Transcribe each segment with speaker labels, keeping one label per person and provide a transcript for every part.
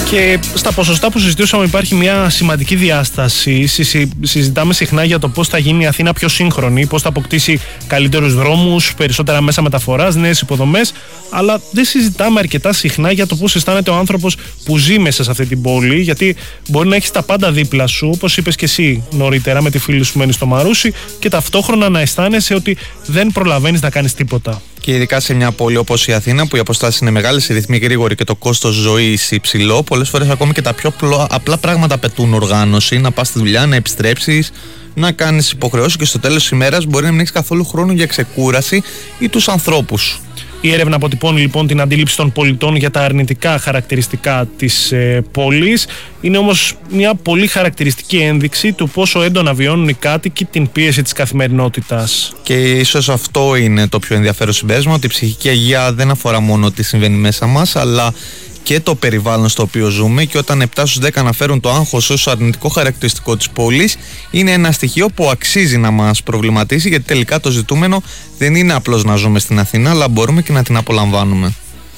Speaker 1: Και στα ποσοστά που συζητούσαμε υπάρχει μια σημαντική διάσταση. Συζητάμε συχνά για το πώς θα γίνει η Αθήνα πιο σύγχρονη, πώς θα αποκτήσει καλύτερους δρόμους, περισσότερα μέσα μεταφοράς, νέες υποδομές, αλλά δεν συζητάμε αρκετά συχνά για το πώς αισθάνεται ο άνθρωπος που ζει μέσα σε αυτή την πόλη, γιατί μπορεί να έχεις τα πάντα δίπλα σου, όπως είπες και εσύ νωρίτερα με τη φίλη σου μένει στο Μαρούσι, και ταυτόχρονα να αισθάνεσαι ότι δεν προλαβαίνεις να κάνεις τίποτα.
Speaker 2: Και ειδικά σε μια πόλη όπως η Αθήνα, που οι αποστάσεις είναι μεγάλες, οι ρυθμοί γρήγοροι και το κόστος ζωής υψηλό, πολλές φορές ακόμη και τα πιο απλά πράγματα απαιτούν οργάνωση. Να πας στη δουλειά, να επιστρέψεις, να κάνεις υποχρεώσεις και στο τέλος της ημέρας μπορεί να μην έχεις καθόλου χρόνο για ξεκούραση ή τους ανθρώπους.
Speaker 1: Η έρευνα αποτυπώνει λοιπόν την αντίληψη των πολιτών για τα αρνητικά χαρακτηριστικά της πόλης. Είναι όμως μια πολύ χαρακτηριστική ένδειξη του πόσο έντονα βιώνουν οι κάτοικοι την πίεση της καθημερινότητας.
Speaker 2: Και ίσως αυτό είναι το πιο ενδιαφέρον συμπέρασμα, ότι η ψυχική υγεία δεν αφορά μόνο τι συμβαίνει μέσα μας, αλλά και το περιβάλλον στο οποίο ζούμε, και όταν 7 στους 10 αναφέρουν το άγχος ως αρνητικό χαρακτηριστικό της πόλης, είναι ένα στοιχείο που αξίζει να μας προβληματίσει, γιατί τελικά το ζητούμενο δεν είναι απλώς να ζούμε στην Αθήνα, αλλά μπορούμε και να την απολαμβάνουμε.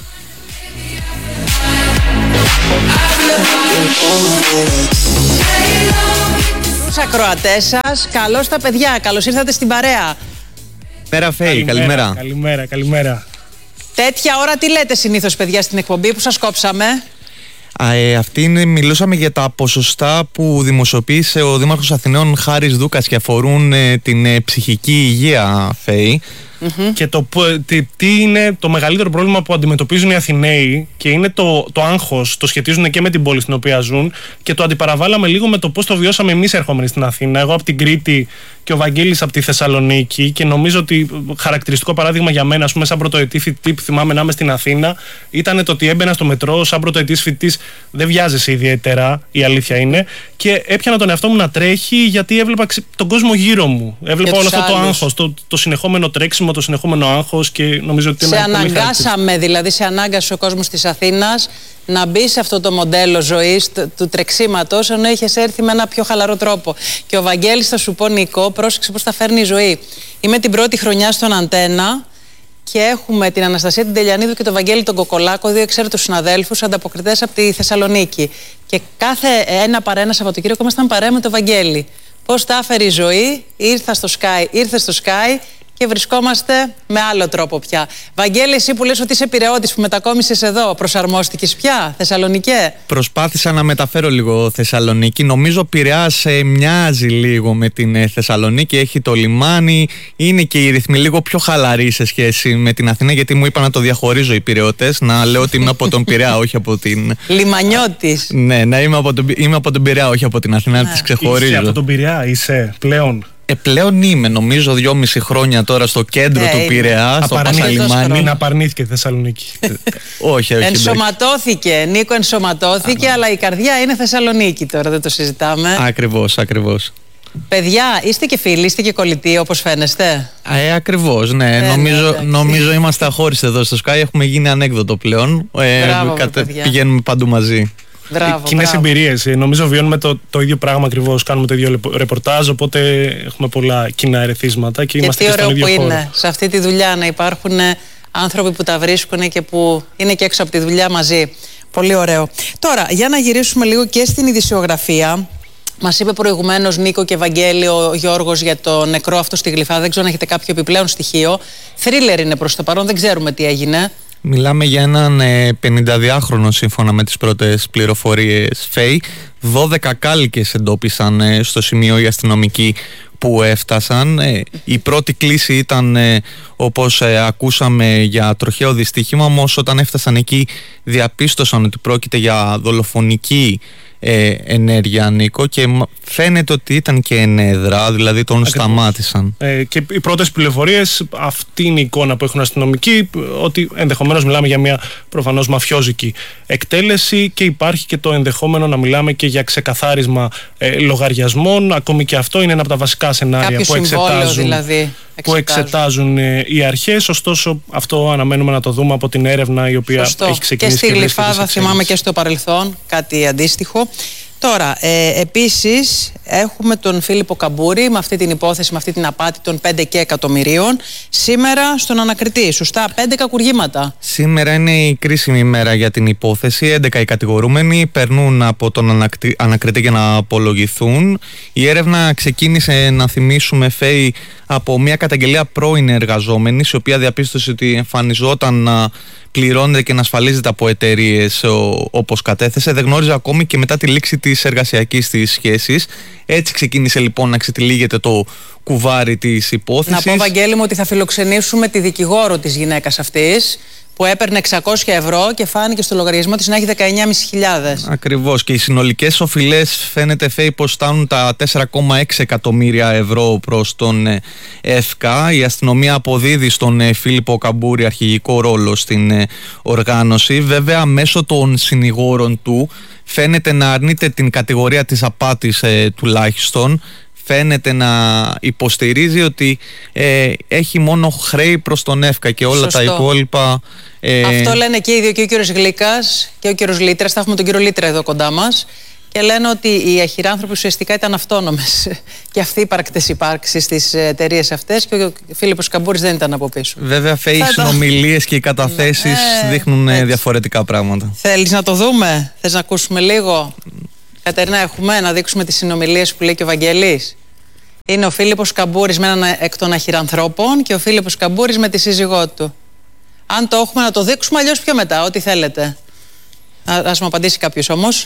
Speaker 3: Τους ακροατές σας, καλώς τα παιδιά, καλώς ήρθατε στην παρέα.
Speaker 2: Καλημέρα Φέη, καλημέρα.
Speaker 1: Καλημέρα.
Speaker 3: Τέτοια ώρα τι λέτε συνήθως, παιδιά, στην εκπομπή που σας κόψαμε?
Speaker 2: Μιλούσαμε για τα ποσοστά που δημοσιοποίησε ο Δήμαρχος Αθηναίων Χάρης Δούκας και αφορούν την ψυχική υγεία, Φέη.
Speaker 1: Και τι είναι το μεγαλύτερο πρόβλημα που αντιμετωπίζουν οι Αθηναίοι, και είναι το άγχος. Το σχετίζουν και με την πόλη στην οποία ζουν, και το αντιπαραβάλαμε λίγο με το πώς το βιώσαμε εμείς ερχόμενοι στην Αθήνα. Εγώ από την Κρήτη και ο Βαγγέλης από τη Θεσσαλονίκη, και νομίζω ότι χαρακτηριστικό παράδειγμα για μένα, ας πούμε, σαν πρωτοετή φοιτητή που θυμάμαι να είμαι στην Αθήνα, ήταν το ότι έμπαινα στο μετρό σαν πρωτοετής φοιτητής. Δεν βιάζεσαι ιδιαίτερα, η αλήθεια είναι, και έπιανα τον εαυτό μου να τρέχει, γιατί έβλεπα τον κόσμο γύρω μου. Έβλεπα όλο αυτό το άγχος, το συνεχόμενο τρέξιμο, το συνεχόμενο άγχος, και νομίζω ότι
Speaker 3: σε αναγκάσαμε, δηλαδή σε ανάγκασε ο κόσμος της Αθήνας να μπει σε αυτό το μοντέλο ζωής του τρεξίματος, ενώ είχες έρθει με ένα πιο χαλαρό τρόπο. Και ο Βαγγέλης, θα σου πω, Νίκο, πρόσεξε πώς θα φέρνει η ζωή. Είμαι την πρώτη χρονιά στον Αντένα και έχουμε την Αναστασία την Τελιανίδου και τον Βαγγέλη τον Κοκολάκο, δύο εξαίρετους συναδέλφους, ανταποκριτές από τη Θεσσαλονίκη. Και κάθε ένα παρά ένα Σαββατοκύριακο ήμασταν παρέα με τον Βαγγέλη. Πώς τα έφερε η ζωή, ήρθε στο Sky και βρισκόμαστε με άλλο τρόπο πια. Βαγγέλη, εσύ που λες ότι είσαι Πειραιώτης, που μετακόμισες εδώ, προσαρμόστηκες πια, Θεσσαλονικέ?
Speaker 2: Προσπάθησα να μεταφέρω λίγο Θεσσαλονίκη. Νομίζω Πειραιάς μοιάζει λίγο με την Θεσσαλονίκη. Έχει το λιμάνι, είναι και οι ρυθμοί λίγο πιο χαλαροί σε σχέση με την Αθήνα, γιατί μου είπα να το διαχωρίζω οι Πειραιώτες, να λέω ότι είμαι από τον Πειραιά, όχι από την.
Speaker 3: Λιμανιώτης.
Speaker 2: Ναι, είμαι από τον Πειραιά, όχι από την Αθήνα, να τις ξεχωρίζω.
Speaker 1: Είσαι από τον Πειραιά, είσαι πλέον?
Speaker 2: Πλέον είμαι, νομίζω 2,5 χρόνια τώρα στο κέντρο του Πειραιά, στο Πασαλιμάνι.
Speaker 1: Μην απαρνήθηκε η Θεσσαλονίκη.
Speaker 2: όχι.
Speaker 3: Ενσωματώθηκε, Νίκο, αλλά η καρδιά είναι Θεσσαλονίκη τώρα, δεν το συζητάμε.
Speaker 2: Ακριβώς.
Speaker 3: Παιδιά, είστε και φίλοι, είστε και κολλητοί, όπως φαίνεστε.
Speaker 2: Ακριβώς, ναι. Νομίζω είμαστε αχώριστοι εδώ στο Sky, έχουμε γίνει ανέκδοτο πλέον. Πηγαίνουμε παντού μαζί.
Speaker 1: Κοινές εμπειρίες. Νομίζω βιώνουμε το ίδιο πράγμα ακριβώς. Κάνουμε το ίδιο ρεπορτάζ. Οπότε έχουμε πολλά κοινά ερεθίσματα και είμαστε και στον ίδιο χώρο.
Speaker 3: Τι ωραίο που είναι σε αυτή τη δουλειά να υπάρχουν άνθρωποι που τα βρίσκουν και που είναι και έξω από τη δουλειά μαζί. Πολύ ωραίο. Τώρα, για να γυρίσουμε λίγο και στην ειδησιογραφία. Μας είπε προηγουμένως, Νίκο και Βαγγέλη, ο Γιώργος για το νεκρό αυτό στη Γλυφάδα. Δεν ξέρω αν έχετε κάποιο επιπλέον στοιχείο. Θρίλερ είναι προς το παρόν, δεν ξέρουμε τι έγινε.
Speaker 2: Μιλάμε για έναν 52χρονο σύμφωνα με τις πρώτες πληροφορίες, Φέη. 12 κάλικες εντόπισαν στο σημείο οι αστυνομικοί που έφτασαν. Η πρώτη κλήση ήταν, όπως ακούσαμε, για τροχαίο δυστύχημα, όμως όταν έφτασαν εκεί διαπίστωσαν ότι πρόκειται για δολοφονική ενέργεια, Νίκο, και φαίνεται ότι ήταν και ενέδρα, δηλαδή τον σταμάτησαν.
Speaker 1: Και οι πρώτες πληροφορίες, αυτή είναι η εικόνα που έχουν αστυνομικοί, ότι ενδεχομένως μιλάμε για μια προφανώς μαφιόζικη εκτέλεση, και υπάρχει και το ενδεχόμενο να μιλάμε και για ξεκαθάρισμα λογαριασμών. Ακόμη και αυτό είναι ένα από τα βασικά σενάρια που εξετάζουν οι αρχές. Ωστόσο, αυτό αναμένουμε να το δούμε από την έρευνα η οποία έχει ξεκινήσει.
Speaker 3: Και στη Γλυφάδα θυμάμαι και στο παρελθόν κάτι αντίστοιχο. Τώρα, επίσης, έχουμε τον Φίλιππο Καμπούρη με αυτή την υπόθεση, με αυτή την απάτη των 5 και εκατομμυρίων. Σήμερα στον ανακριτή, σωστά, 5 κακουργήματα.
Speaker 2: Σήμερα είναι η κρίσιμη ημέρα για την υπόθεση. 11 οι κατηγορούμενοι περνούν από τον ανακριτή για να απολογηθούν. Η έρευνα ξεκίνησε, να θυμίσουμε, Φέη, από μια καταγγελία πρώην εργαζόμενης, η οποία διαπίστωσε ότι εμφανιζόταν να πληρώνεται και να ασφαλίζεται από εταιρείες όπως κατέθεσε. Δεν γνώριζε ακόμη και μετά τη λήξη της εργασιακής της σχέσης. Έτσι ξεκίνησε λοιπόν να ξετυλίγεται το κουβάρι της υπόθεσης.
Speaker 3: Να πω, Βαγγέλη μου, ότι θα φιλοξενήσουμε τη δικηγόρο της γυναίκας αυτής, που έπαιρνε 600 ευρώ και φάνηκε στο λογαριασμό της να έχει 19.500.
Speaker 2: Ακριβώς, και οι συνολικές οφειλές φαίνεται, Φέη, πως φτάνουν τα 4,6 εκατομμύρια ευρώ προς τον ΕΦΚΑ. Η αστυνομία αποδίδει στον Φίλιππο Καμπούρη αρχηγικό ρόλο στην οργάνωση. Βέβαια, μέσω των συνηγόρων του φαίνεται να αρνείται την κατηγορία της απάτης τουλάχιστον. Φαίνεται να υποστηρίζει ότι έχει μόνο χρέη προς τον ΕΦΚΑ και όλα τα υπόλοιπα.
Speaker 3: Αυτό λένε και οι δύο, και ο κύριος Γλύκας και ο κύριος Λίτρας. Θα έχουμε τον κύριο Λίτρα εδώ κοντά μας. Και λένε ότι οι αχυράνθρωποι ουσιαστικά ήταν αυτόνομες και αυτοί οι υπαρκτές υπάρξεις στις εταιρείες αυτές, και ο Φίλιππος Καμπούρης δεν ήταν από πίσω.
Speaker 2: Βέβαια, Φέη, οι συνομιλίες και οι καταθέσεις δείχνουν διαφορετικά πράγματα.
Speaker 3: Θέλεις να το δούμε? Θες να ακούσουμε λίγο? Κατερίνα, έχουμε να δείξουμε τις συνομιλίες που λέει και ο Βαγγέλης. Είναι ο Φίλιππος Καμπούρης με έναν εκ των αχυρανθρώπων και ο Φίλιππος Καμπούρης με τη σύζυγό του. Αν το έχουμε να το δείξουμε, αλλιώς πιο μετά, ό,τι θέλετε. Ας μου απαντήσει κάποιος όμως.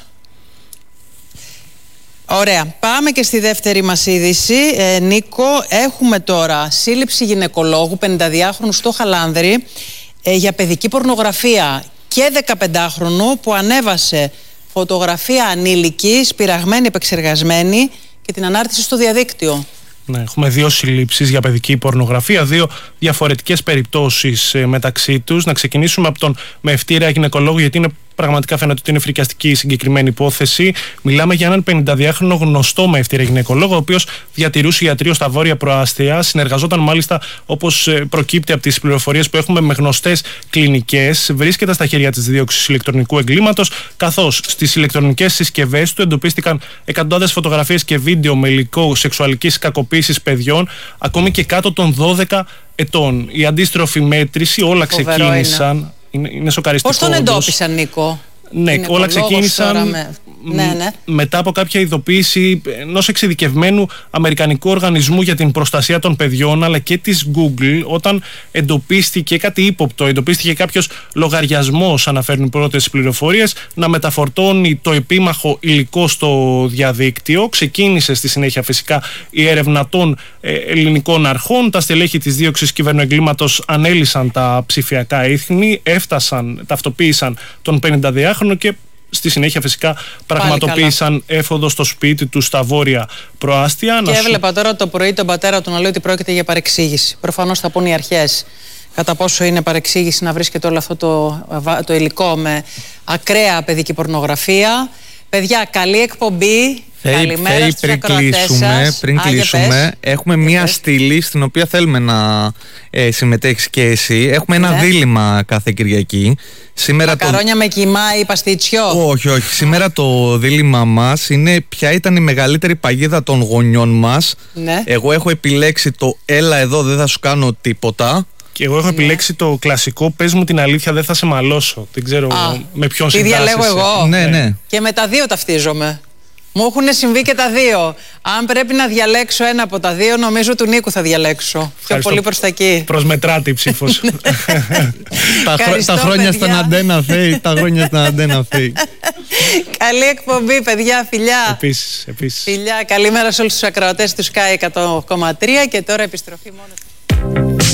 Speaker 3: Ωραία. Πάμε και στη δεύτερη μας είδηση. Νίκο, έχουμε τώρα σύλληψη γυναικολόγου 52χρονου στο Χαλάνδρη για παιδική πορνογραφία και 15χρονου που ανέβασε φωτογραφία ανήλικης, πειραγμένη, επεξεργασμένη, και την ανάρτηση στο διαδίκτυο.
Speaker 1: Ναι, έχουμε 2 συλλήψεις για παιδική πορνογραφία, 2 διαφορετικές περιπτώσεις μεταξύ τους. Να ξεκινήσουμε από τον Μευτήρα γυναικολόγο, γιατί είναι πραγματικά φαίνεται ότι είναι φρικιαστική η συγκεκριμένη υπόθεση. Μιλάμε για έναν 52χρονο γνωστό Μευτήρα γυναικολόγο, ο οποίος διατηρούσε ιατρείο στα Βόρεια Προάστια. Συνεργαζόταν μάλιστα, όπως προκύπτει από τις πληροφορίες που έχουμε, με γνωστές κλινικές. Βρίσκεται στα χέρια της δίωξης ηλεκτρονικού εγκλήματος, καθώς στις ηλεκτρονικές συσκευές του εντοπίστηκαν εκατοντάδες φωτογραφίες και βίντεο με υλικό σεξουαλικής κακοποίησης παιδιών, ακόμη και κάτω των 12 ετών. Η αντίστροφη μέτρηση, όλα ξεκίνησαν. Είναι σοκαριστικό.
Speaker 3: Πώς τον εντόπισαν, Νίκο?
Speaker 1: Ναι, όλα ξεκίνησαν μετά από κάποια ειδοποίηση ενός εξειδικευμένου αμερικανικού οργανισμού για την προστασία των παιδιών, αλλά και της Google, όταν εντοπίστηκε κάτι ύποπτο, εντοπίστηκε κάποιος λογαριασμός, αναφέρουν οι πρώτες πληροφορίες, να μεταφορτώνει το επίμαχο υλικό στο διαδίκτυο. Ξεκίνησε στη συνέχεια φυσικά η έρευνα των ελληνικών αρχών. Τα στελέχη της δίωξης κυβερνοεγκλήματος ανέλυσαν τα ψηφιακά ίχνη, ταυτοποίησαν τον 52χρονο και στη συνέχεια φυσικά πραγματοποίησαν έφοδο στο σπίτι του στα Βόρεια Προάστια.
Speaker 3: Και έβλεπα τώρα το πρωί τον πατέρα του να λέει ότι πρόκειται για παρεξήγηση. Προφανώς θα πούν οι αρχές κατά πόσο είναι παρεξήγηση να βρίσκεται όλο αυτό το υλικό με ακραία παιδική πορνογραφία. Παιδιά, καλή εκπομπή. Καλημέρα στους ακροατές σας.
Speaker 2: Πριν κλείσουμε, έχουμε μία στήλη στην οποία θέλουμε να συμμετέχεις και εσύ. Έχουμε ένα δίλημμα κάθε Κυριακή.
Speaker 3: Μακαρόνια με κιμά ή παστίτσιο?
Speaker 2: Όχι. Σήμερα το δίλημμα μας είναι ποια ήταν η μεγαλύτερη παγίδα των γονιών μας.
Speaker 3: Ναι.
Speaker 2: Εγώ έχω επιλέξει το «Έλα εδώ, δεν θα σου κάνω τίποτα».
Speaker 1: Και εγώ έχω επιλέξει το κλασικό «Πες μου την αλήθεια, δεν θα σε μαλώσω». Δεν ξέρω με ποιον συντάσσεσαι.
Speaker 3: Τι διαλέγω εγώ?
Speaker 2: Ναι.
Speaker 3: Και με τα δύο ταυτίζομαι. Μου έχουν συμβεί και τα δύο. Αν πρέπει να διαλέξω ένα από τα δύο, νομίζω του Νίκου θα διαλέξω. Πιο πολύ προς τα εκεί.
Speaker 1: Προσμετράτη η ψήφος.
Speaker 2: Τα χρόνια στον Αντένα Φέη.
Speaker 3: Καλή εκπομπή, παιδιά. Φιλιά.
Speaker 1: Επίσης.
Speaker 3: Φιλιά. Καλημέρα σε όλους τους ακροατές του Sky 100,3 και τώρα επιστροφή μόνο.